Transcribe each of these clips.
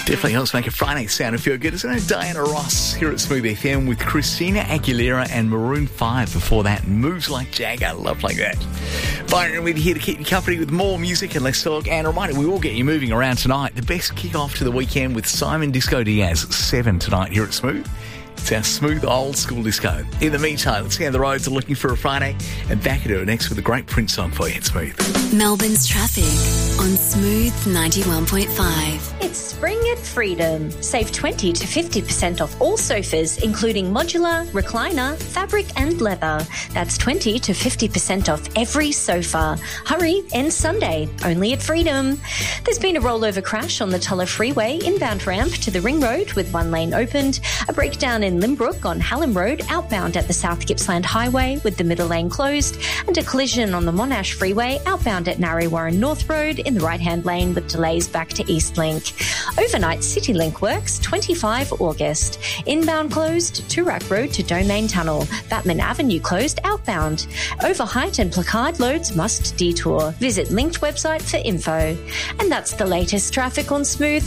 Definitely helps make a Friday sound and feel good. Isn't it? Diana Ross here at Smooth FM with Christina Aguilera and Maroon 5. Before that, Moves Like Jagger. Love like that. Byron, we're here to keep you company with more music and less talk. And a reminder, we will get you moving around tonight. The best kick-off to the weekend with Simon Disco Diaz at 7 tonight here at Smooth. It's our smooth old school disco. In the meantime, let's see how the roads are looking for a Friday. And back into it next with a great Prince song for you at Smooth. Melbourne's traffic on Smooth 91.5. It's spring at Freedom. Save 20 to 50% off all sofas, including modular, recliner, fabric and leather. That's 20 to 50% off every sofa. Hurry, ends Sunday, only at Freedom. There's been a rollover crash on the Tulla Freeway inbound ramp to the Ring Road with one lane opened. A breakdown in Limbrook on Hallam Road outbound at the South Gippsland Highway with the middle lane closed, and a collision on the Monash Freeway outbound at Narre Warren North Road in the right-hand lane with delays back to Eastlink. Overnight CityLink works 25 August. Inbound closed, Toorak Road to Domain Tunnel. Batman Avenue closed outbound. Overheight and placard loads must detour. Visit linked website for info. And that's the latest traffic on Smooth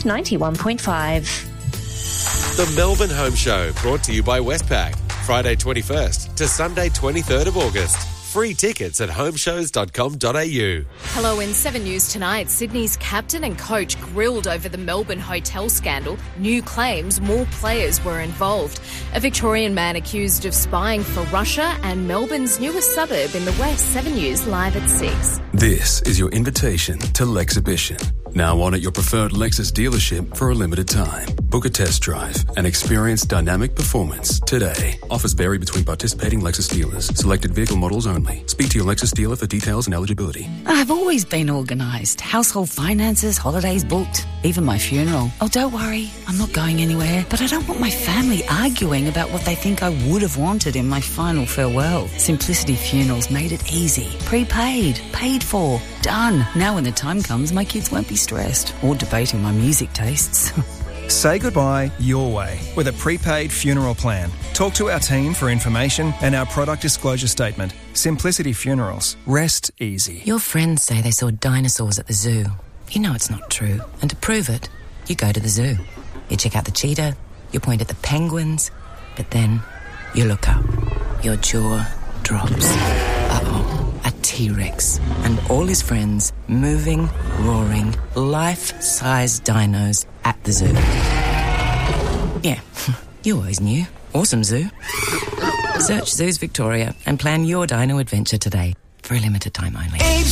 91.5. The Melbourne Home Show, brought to you by Westpac. Friday 21st to Sunday 23rd of August. Free tickets at homeshows.com.au. Hello, in 7 News tonight, Sydney's captain and coach grilled over the Melbourne hotel scandal. New claims more players were involved. A Victorian man accused of spying for Russia, and Melbourne's newest suburb in the west. 7 News live at 6. This is your invitation to Lexhibition. Now on at your preferred Lexus dealership for a limited time. Book a test drive and experience dynamic performance today. Offers vary between participating Lexus dealers. Selected vehicle models only. Speak to your Lexus dealer for details and eligibility. I've always been organised. Household finances, holidays booked, even my funeral. Oh, don't worry, I'm not going anywhere. But I don't want my family arguing about what they think I would have wanted in my final farewell. Simplicity Funerals made it easy. Prepaid, paid for, done. Now when the time comes, my kids won't be stressed or debating my music tastes. Say goodbye your way with a prepaid funeral plan. Talk to our team for information and our product disclosure statement. Simplicity Funerals. Rest easy. Your friends say they saw dinosaurs at the zoo. You know it's not true. And to prove it, you go to the zoo. You check out the cheetah, you point at the penguins, but then you look up. Your jaw drops. Uh-oh. A T-Rex and all his friends moving, roaring, life-size dinos at the zoo. Yeah, you always knew. Awesome zoo. Search Zoos Victoria and plan your dino adventure today for a limited time only.